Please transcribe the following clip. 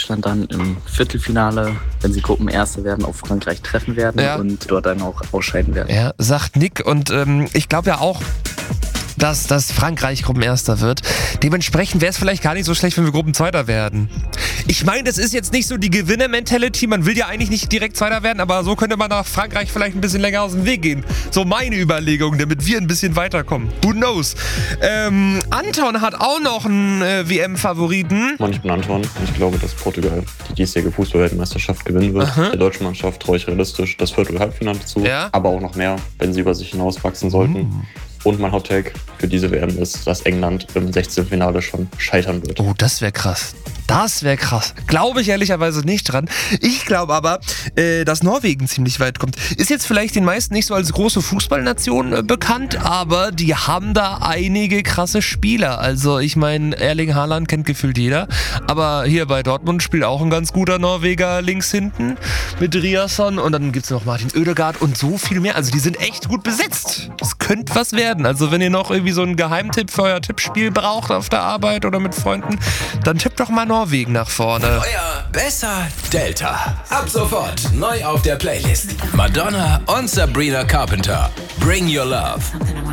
Deutschland dann im Viertelfinale, wenn sie Gruppenerste werden, auf Frankreich treffen werden und dort dann auch ausscheiden werden. Ja, sagt Nick. Und ich glaube ja auch, dass Frankreich Gruppenerster wird. Dementsprechend wäre es vielleicht gar nicht so schlecht, wenn wir Gruppenzweiter werden. Ich meine, das ist jetzt nicht so die Gewinner-Mentality. Man will ja eigentlich nicht direkt Zweiter werden, aber so könnte man nach Frankreich vielleicht ein bisschen länger aus dem Weg gehen. So meine Überlegung, damit wir ein bisschen weiterkommen. Who knows? Anton hat auch noch einen WM-Favoriten. Ich bin Anton und ich glaube, dass Portugal die diesjährige Fußball-Weltmeisterschaft gewinnen wird. Der deutschen Mannschaft traue ich realistisch das Viertel-Halbfinale zu, aber auch noch mehr, wenn sie über sich hinauswachsen sollten. Und mein Hot-Take für diese WM ist, dass England im 16. Finale schon scheitern wird. Oh, das wäre krass. Das wäre krass. Glaube ich ehrlicherweise nicht dran. Ich glaube aber, dass Norwegen ziemlich weit kommt. Ist jetzt vielleicht den meisten nicht so als große Fußballnation bekannt, aber die haben da einige krasse Spieler. Also ich meine, Erling Haaland kennt gefühlt jeder. Aber hier bei Dortmund spielt auch ein ganz guter Norweger links hinten mit Riasson. Und dann gibt es noch Martin Ødegaard und so viel mehr. Also die sind echt gut besetzt. Das könnte was werden. Also wenn ihr noch irgendwie so einen Geheimtipp für euer Tippspiel braucht auf der Arbeit oder mit Freunden, dann tippt doch mal Norwegen nach vorne. Euer Besser Delta. Ab sofort neu auf der Playlist. Madonna und Sabrina Carpenter. Bring Your Love.